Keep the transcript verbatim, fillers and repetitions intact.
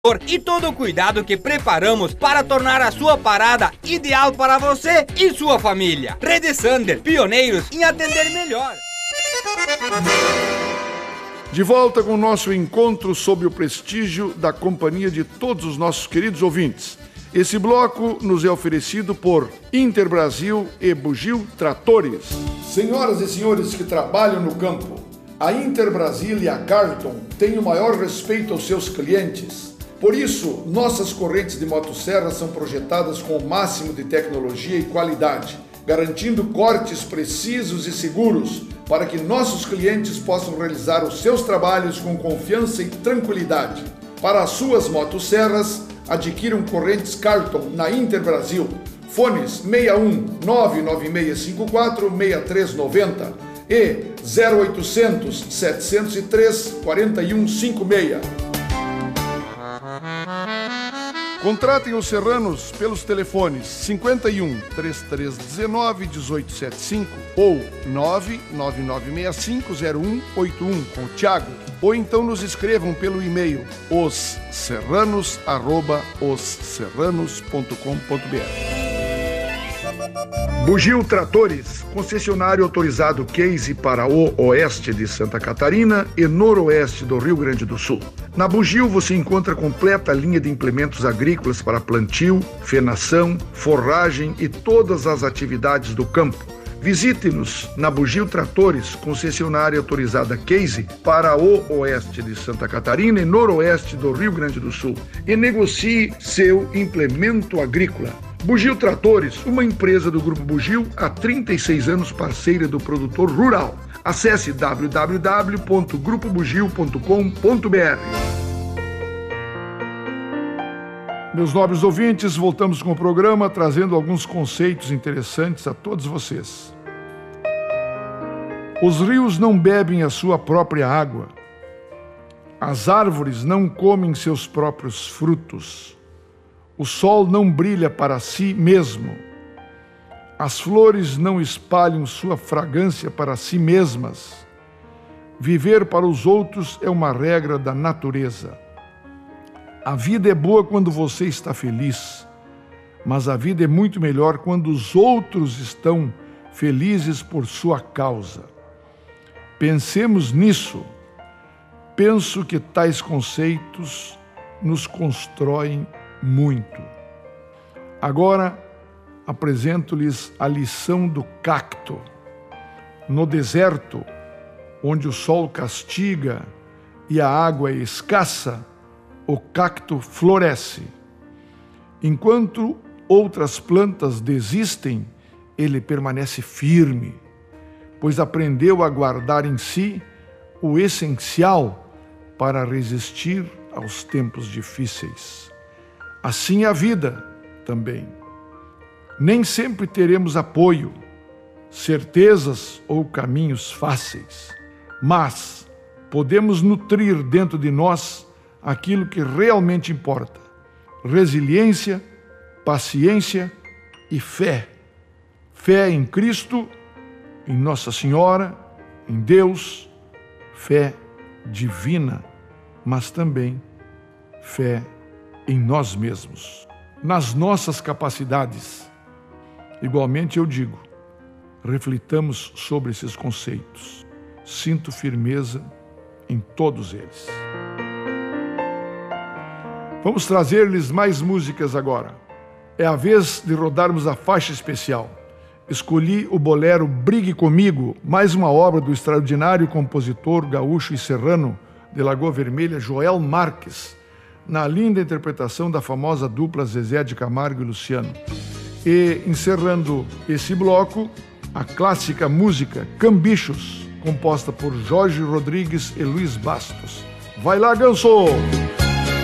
e todo o cuidado que preparamos para tornar a sua parada ideal para você e sua família. Rede Sander, pioneiros em atender melhor. De volta com o nosso encontro sob o prestígio da companhia de todos os nossos queridos ouvintes. Esse bloco nos é oferecido por Interbrasil e Bugio Tratores. Senhoras e senhores que trabalham no campo, a Interbrasil e a Carlton têm o maior respeito aos seus clientes. Por isso, nossas correntes de motosserra são projetadas com o máximo de tecnologia e qualidade, garantindo cortes precisos e seguros para que nossos clientes possam realizar os seus trabalhos com confiança e tranquilidade. Para as suas motosserras, adquiram correntes Carlton na Interbrasil. Fones seis um nove nove seis cinco quatro seis três nove zero e zero oitocentos, setecentos e três, quarenta e um cinquenta e seis. Contratem os serranos pelos telefones cinquenta e um, trinta e três dezenove, dezoito setenta e cinco ou nove nove nove seis cinco zero um oito um com o Thiago, ou então nos escrevam pelo e-mail os serranos arroba os serranos ponto com ponto b r. Bugio Tratores, concessionário autorizado Case para o oeste de Santa Catarina e noroeste do Rio Grande do Sul. Na Bugio você encontra completa linha de implementos agrícolas para plantio, fenação, forragem e todas as atividades do campo. Visite-nos na Bugio Tratores, concessionária autorizada Case para o oeste de Santa Catarina e noroeste do Rio Grande do Sul e negocie seu implemento agrícola. Bugio Tratores, uma empresa do Grupo Bugio, há trinta e seis anos parceira do produtor rural. Acesse w w w ponto grupo bugio ponto com ponto b r. Meus nobres ouvintes, voltamos com o programa trazendo alguns conceitos interessantes a todos vocês. Os rios não bebem a sua própria água. As árvores não comem seus próprios frutos. O sol não brilha para si mesmo. As flores não espalham sua fragrância para si mesmas. Viver para os outros é uma regra da natureza. A vida é boa quando você está feliz, mas a vida é muito melhor quando os outros estão felizes por sua causa. Pensemos nisso. Penso que tais conceitos nos constroem muito. Agora, apresento-lhes a lição do cacto. No deserto, onde o sol castiga e a água é escassa, o cacto floresce. Enquanto outras plantas desistem, ele permanece firme, pois aprendeu a guardar em si o essencial para resistir aos tempos difíceis. Assim é a vida também. Nem sempre teremos apoio, certezas ou caminhos fáceis, mas podemos nutrir dentro de nós aquilo que realmente importa: resiliência, paciência e fé. Fé em Cristo, em Nossa Senhora, em Deus, fé divina, mas também fé em nós mesmos, nas nossas capacidades. Igualmente eu digo, reflitamos sobre esses conceitos. Sinto firmeza em todos eles. Vamos trazer-lhes mais músicas agora. É a vez de rodarmos a faixa especial. Escolhi o bolero Brigue Comigo, mais uma obra do extraordinário compositor gaúcho e serrano de Lagoa Vermelha, Joel Marques, na linda interpretação da famosa dupla Zezé de Camargo e Luciano. E, encerrando esse bloco, a clássica música Cambichos, composta por Jorge Rodrigues e Luiz Bastos. Vai lá, Ganso!